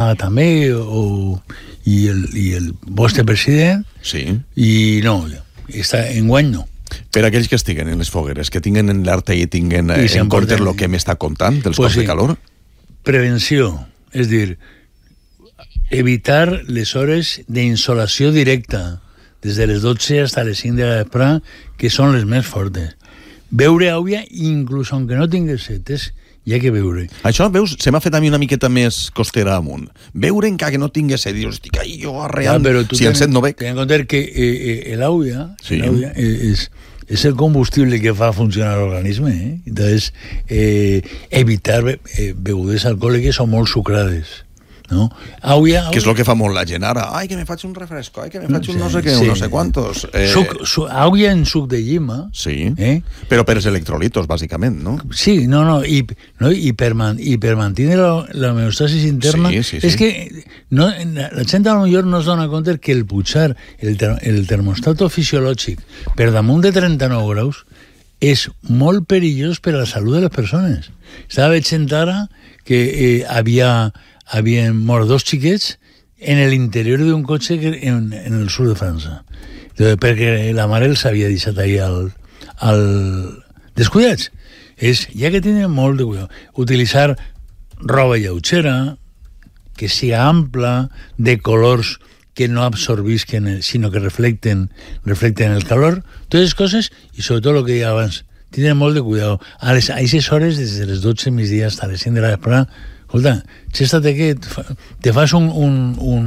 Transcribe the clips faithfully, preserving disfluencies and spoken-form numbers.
Obama també, o, i, el, i el vostre president, sí. I no, està, enguany no. Per aquells que estiguen en les fogueres, que tinguen en l'arte i tinguen I en compte el que m'està contant dels pues cops sí. de calor? Prevenció, és dir, evitar les hores d'insolació directa, des de les dotze fins a les cinc de la vespre, que són les més fortes. Beure aigua, inclús aunque no tingues set, és, hi ha que beure. Això, veus, se m'ha fet a mi una miqueta més costera amunt. Beure encara que no tingues set, dius, estic ahí jo arreant, ja, si en set no bec. Ten en compte que eh, eh, l'aigua sí. és, és el combustible que fa funcionar l'organisme, eh? Entonces, eh, evitar eh, begudes alcohòliques o molt sucrades. No? Auia, auia. Que és el que fa molt la gent ara. Ai, que me faig un refresco, ai, que me faig un no sé què, sí. un no sé quantos. Eh... Suc, su, auia en suc de llima. Sí, eh? Però per els electrolitos, bàsicament, no? Sí, no, no, i, no, i, per, man, i per mantenir la, la homeostasis interna. Sí, sí, sí. És que no, la gent a lo millor no es dona compte que el pujar el, ter, el termostato fisiològic per damunt de trenta-nou graus és molt perillós per a la salut de les persones. Estava veient ara que eh, havia... havien mort dos xiquets en l'interior d'un cotxe en, en el sud de França. Perquè la mare els havia deixat ahí al, al... descuidats. És, ja que tenen molt de cuidado, utilitzar roba lleugera, que sigui ampla, de colors que no absorbisquen, sinó que reflecten, reflecten el calor, totes les coses, i sobretot el que deia abans, tenen molt de cuidado. A les, a aquestes hores, des de les dotze migdia fins a les cinc de la vespre, escolta, xéstate que te fas un, un, un,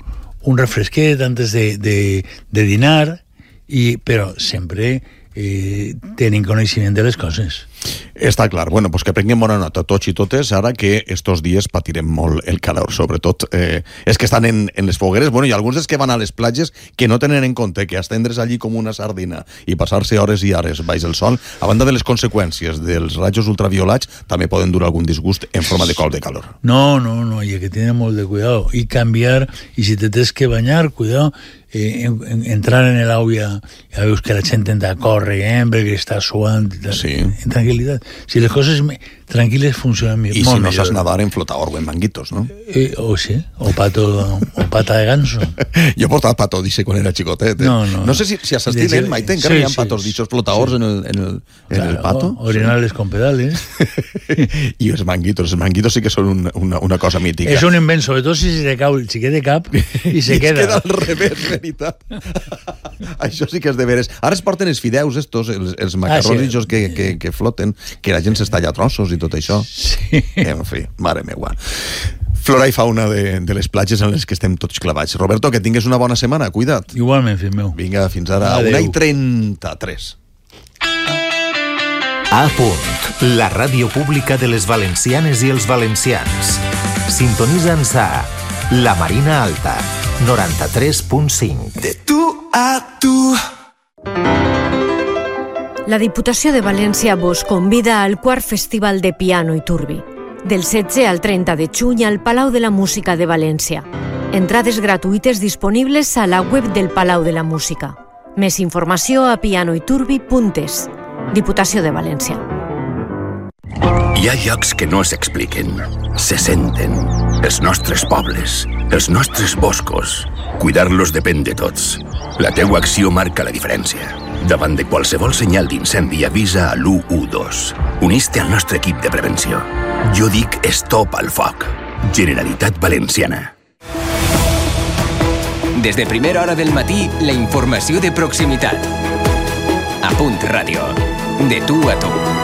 un refresquet antes de, de, de dinar, i, però sempre eh, tenen coneixement de les coses. Està clar. Bueno, pues que prenguem bona nota tots i totes, ara que estos dies patirem molt el calor, sobretot eh, és que estan en, en les fogueres, bueno, i alguns és que van a les platges que no tenen en compte que estendre's allí com una sardina i passar-se hores i hores baix el sol, a banda de les conseqüències dels rajos ultraviolats, també poden dur algun disgust en forma de col de calor. No, no, no, hi ha que tenir molt de cuidado i canviar, i si te tens que banyar, cuidado, eh, en, en, entrar en l'aigua, ja veus que la gent tenta córrer, eh, perquè està suant, sí. En tranquil·litat. Si les coses tranquil·les funcionen molt millor. I si no saps nadar en flotador o en manguitos, no? Eh, o sí, o pato, o pata de ganso. Jo he portat pato dice quan era xicotet. Eh? No, no. No sé si, si a Sastinen, Maite, encara sí, hi ha patos sí, dichos flotadors sí. en, el, en, el, en claro, el pato. Orinales sí. Con pedales. I els manguitos, els manguitos sí que són una, una, una cosa mítica. És un invent, sobretot si se te cau el xiquet de cap i se I queda. es queda al revés, veritat. Això sí que és de veres. Ara es porten els fideus estos, els, els macarrons ah, sí. que, que, que floten, que la gent s'està a trossos i tot això. Sí. En fi, mare meua. Flora i fauna de, de les platges en les que estem tots clavats. Roberto, que tingues una bona setmana, cuida't. Igualment, fill meu. Vinga, fins ara. Adeu. Una i trenta-tres. A punt, la ràdio pública de les valencianes i els valencians. Sintonitza'ns a La Marina Alta, noranta-tres punt cinc. De tu a tu. La Diputació de València vos convida al quart Festival de Piano i Turbi, del setze al trenta de juny al Palau de la Música de València. Entrades gratuïtes disponibles a la web del Palau de la Música. Més informació a pianoiturbi punt es. Diputació de València. Hi ha llocs que no s'expliquen, se senten. Els nostres pobles, els nostres boscos. Cuidar-los depèn de tots. La teua acció marca la diferència. Davant de qualsevol senyal d'incendi avisa a l'u u dos. Unís-te al nostre equip de prevenció. Jo dic stop al foc. Generalitat Valenciana. Des de primera hora del matí, la informació de proximitat. A Punt Ràdio. De tu a tu.